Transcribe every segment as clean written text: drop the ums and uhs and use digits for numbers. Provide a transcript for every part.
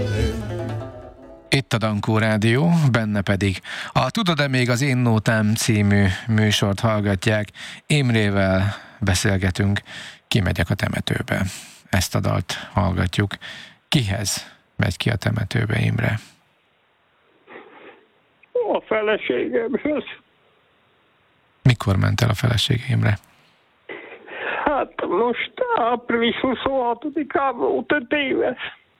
Itt a Dankó Rádió, benne pedig a Tudod-e még az Én Nótám című műsort hallgatják. Imrével beszélgetünk, kimegyek a temetőbe. Ezt a dalt hallgatjuk. Kihez megy ki a temetőbe, Imre? A feleségemhez. Mikor ment el a feleség, Imre? Hát most április 26-án volt 5 éves.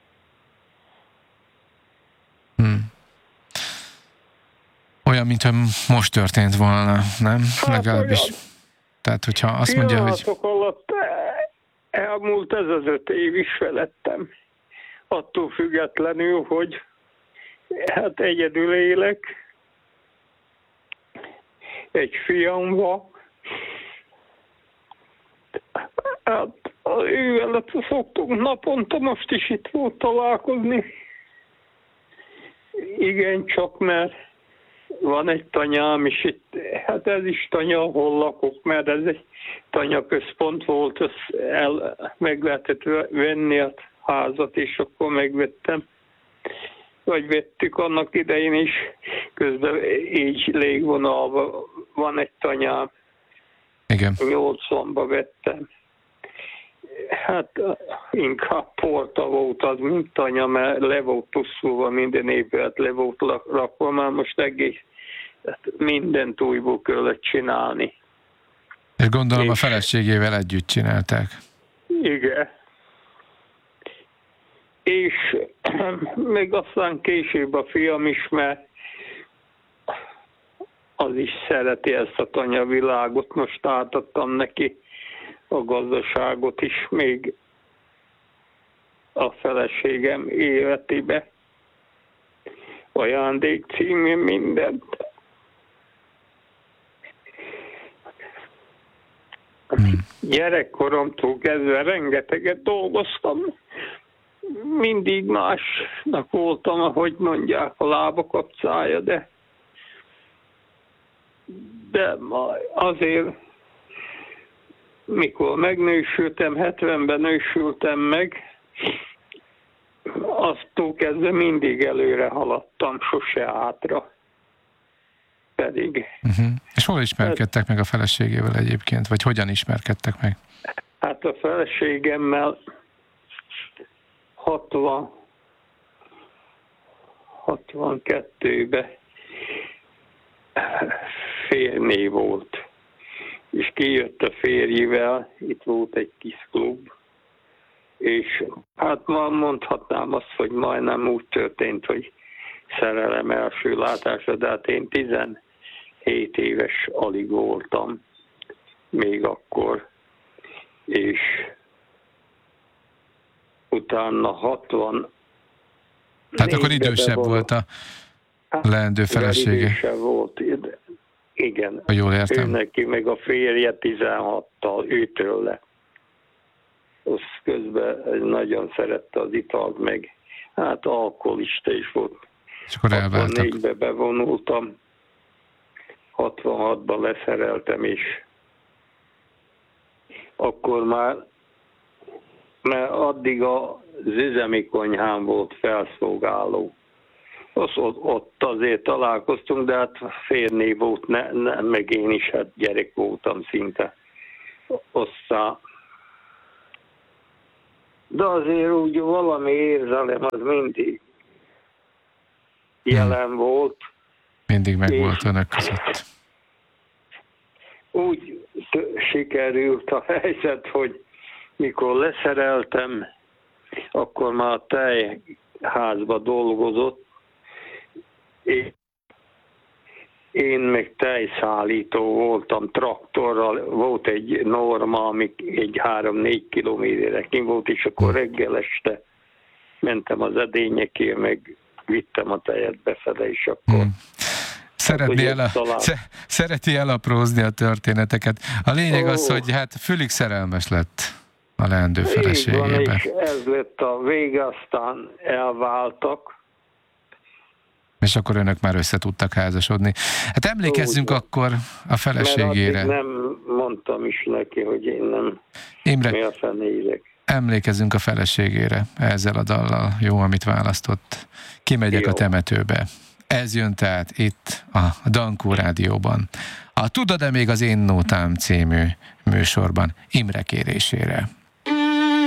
Olyan, mintha most történt volna, nem? Hát legalábbis. Olyan. Tehát, hogyha azt mondja, hogy... alatt elmúlt ez az 5 év is felettem. Attól függetlenül, hogy hát egyedül élek. Egy fiam van. Hát ővel szoktunk naponta, most is itt volt találkozni. Igen, csak mert van egy tanyám, és itt, hát ez is tanya, ahol lakok, mert ez egy tanyaközpont volt, meg lehetett venni a házat, és akkor megvettem. Vagy vettük annak idején is, közben így légvonalban van egy tanyám. Igen. 80-ba vettem. Hát inkább porta volt az, mint tanya, mert le volt pusztulva minden évben, le volt rakva, már most egész mindent újból kellett csinálni. És gondolom a feleségével együtt csinálták. Igen. És még aztán később a fiam is, mert az is szereti ezt a tanyavilágot, most átadtam neki a gazdaságot is még a feleségem életébe. Ajándék című mindent. Gyerekkoromtól kezdve rengeteget dolgoztam. Mindig másnak voltam, ahogy mondják, a lába kapcája, de azért mikor megnősültem, 70-ben nősültem meg, aztól kezdve mindig előre haladtam, sose hátra. Pedig. És hol ismerkedtek meg a feleségével egyébként? Vagy hogyan ismerkedtek meg? Hát a feleségemmel 62-ben férjné volt. És kijött a férjével, itt volt egy kis klub, és hát ma mondhatnám azt, hogy majdnem úgy történt, hogy szerelem első látásra, de hát én 17 éves alig voltam még akkor, és utána 60. Tehát akkor idősebb volt a leendő felesége. Idősebb volt, igen. Ha jól értem. Ő neki meg a férje 16-tal, őtől le. Az közben nagyon szerette az italt, meg hát alkoholista is volt. És akkor elváltak. 64-be bevonultam, 66-ban leszereltem, és akkor már, mert addig az üzemi konyhán volt felszolgáló. Ott azért találkoztunk, de hát férné volt, meg én is hát gyerek voltam szinte. De azért úgy valami érzelem az mindig jelen volt. Mindig megvolt önök között. Úgy sikerült a helyzet, hogy mikor leszereltem, akkor már a tejházba dolgozott, én meg tejszállító voltam traktorral, volt egy norma, ami egy 3-4 kilométerre kint volt, és akkor reggel este mentem az edényekért, meg vittem a tejet befele, és akkor... Szereti elaprózni a történeteket. A lényeg az, hogy hát fülig szerelmes lett a leendő feleségébe. Így van, és ez lett a vége, aztán elváltak. És akkor önök már össze tudtak házasodni. Hát emlékezzünk akkor a feleségére. Mert addig nem mondtam is neki, hogy én nem Imre, mélfen élek. Emlékezzünk a feleségére ezzel a dallal, jó, amit választott. Kimegyek Jó. a temetőbe. Ez jön tehát itt a Dankó Rádióban. A Tudod-e még az Én Nótám című műsorban Imre kérésére.